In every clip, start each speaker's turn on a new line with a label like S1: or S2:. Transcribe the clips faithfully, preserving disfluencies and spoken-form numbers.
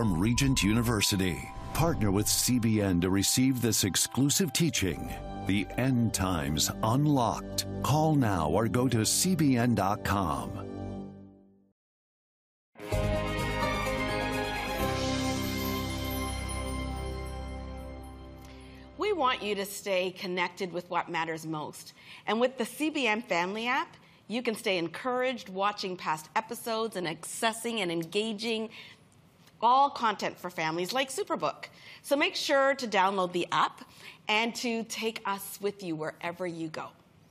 S1: From Regent University. Partner with C B N to receive this exclusive teaching, The End Times Unlocked. Call now or go to C B N dot com.
S2: We want you to stay connected with what matters most. And with the C B N Family app, you can stay encouraged watching past episodes and accessing and engaging all content for families like Superbook. So make sure to download the app and to take us with you wherever you go.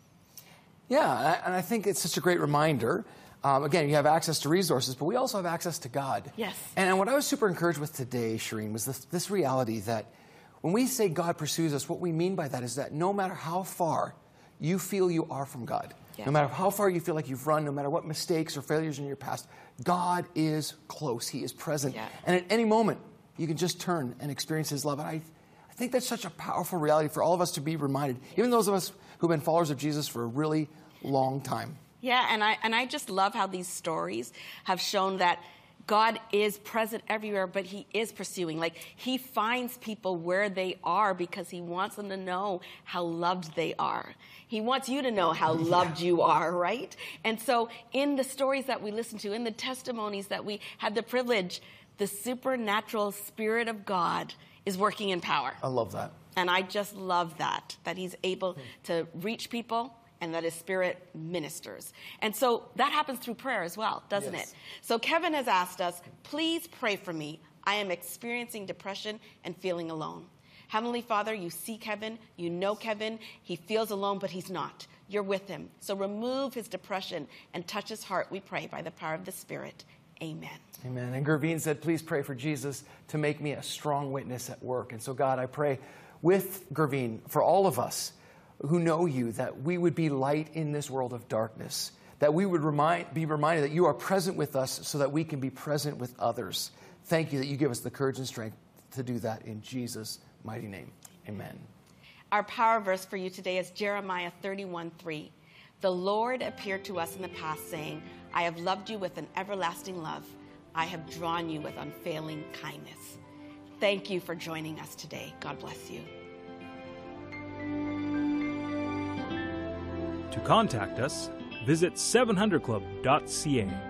S3: Yeah, and I think it's such a great reminder. Um, again, you have access to resources, but we also have access to God.
S2: Yes.
S3: And what I was super encouraged with today, Shireen, was this, this reality that when we say God pursues us, what we mean by that is that no matter how far you feel you are from God, yes. no matter how far you feel like you've run, no matter what mistakes or failures in your past, God is close. He is present. Yeah. And at any moment, you can just turn and experience His love. And I, I think that's such a powerful reality for all of us to be reminded, even those of us who've been followers of Jesus for a really long time.
S2: Yeah, and I, and I just love how these stories have shown that God is present everywhere, but He is pursuing. Like, He finds people where they are because He wants them to know how loved they are. He wants you to know how loved you are, right? And so in the stories that we listen to, in the testimonies that we had the privilege, the supernatural Spirit of God is working in power.
S3: I love that.
S2: And I just love that, that He's able to reach people and that His Spirit ministers. And so that happens through prayer as well, doesn't yes. it? So Kevin has asked us, please pray for me. I am experiencing depression and feeling alone. Heavenly Father, you see Kevin, you know Kevin. He feels alone, but he's not. You're with him. So remove his depression and touch his heart, we pray, by the power of the Spirit. Amen.
S3: Amen. And Gervine said, please pray for Jesus to make me a strong witness at work. And so, God, I pray with Gervine for all of us who know you, that we would be light in this world of darkness, that we would remind, be reminded that you are present with us so that we can be present with others. Thank you that you give us the courage and strength to do that in Jesus' mighty name. Amen.
S2: Our power verse for you today is Jeremiah thirty-one three. The Lord appeared to us in the past saying, I have loved you with an everlasting love. I have drawn you with unfailing kindness. Thank you for joining us today. God bless you.
S4: To contact us, visit seven hundred club dot c a.